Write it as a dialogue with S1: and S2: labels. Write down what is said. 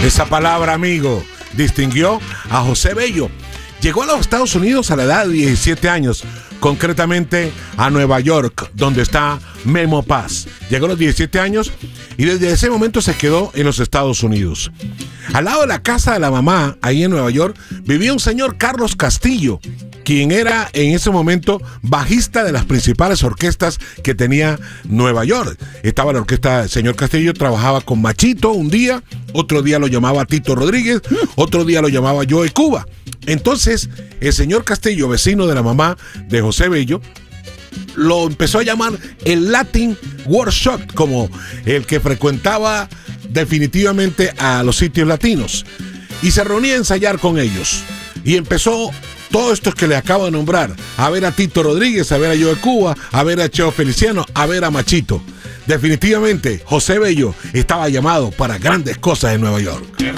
S1: Esa palabra, amigo, distinguió a José Bello. Llegó a los Estados Unidos a la edad de 17 años, concretamente a Nueva York, donde está Memo Paz. Llegó a los 17 años y desde ese momento se quedó en los Estados Unidos. Al lado de la casa de la mamá, ahí en Nueva York, vivía un señor Carlos Castillo, quien era en ese momento bajista de las principales orquestas que tenía Nueva York. Estaba la orquesta, el señor Castillo trabajaba con Machito un día, otro día lo llamaba Tito Rodríguez, otro día lo llamaba Joe Cuba. Entonces, el señor Castillo, vecino de la mamá de José Bello, lo empezó a llamar el Latin Workshop, como el que frecuentaba definitivamente a los sitios latinos. Y se reunía a ensayar con ellos. Y empezó todos estos que le acabo de nombrar, a ver a Tito Rodríguez, a ver a Joe Cuba, a ver a Cheo Feliciano, a ver a Machito. Definitivamente, José Bello estaba llamado para grandes cosas en Nueva York.